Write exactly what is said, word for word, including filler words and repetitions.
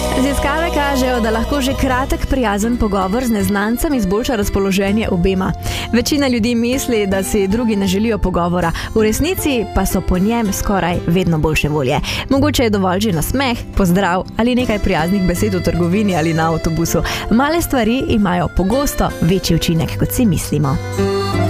Raziskave kažejo, da lahko že kratek prijazen pogovor z neznancem izboljša razpoloženje obema. Večina ljudi misli, da si drugi ne želijo pogovora, v resnici pa so po njem skoraj vedno boljše volje. Mogoče je dovolj že nasmeh, pozdrav ali nekaj prijaznih besed v trgovini ali na avtobusu. Male stvari imajo pogosto večji učinek, kot si mislimo.